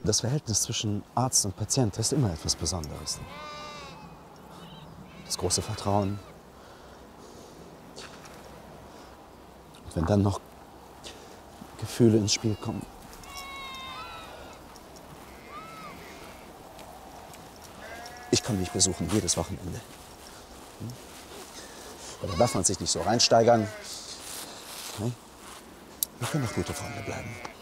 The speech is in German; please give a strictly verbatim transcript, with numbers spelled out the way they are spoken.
Das Verhältnis zwischen Arzt und Patient ist immer etwas Besonderes. Das große Vertrauen. Und wenn dann noch Gefühle ins Spiel kommen. Ich kann dich besuchen, jedes Wochenende. Aber da darf man sich nicht so reinsteigern. Okay? Wir können doch gute Freunde bleiben.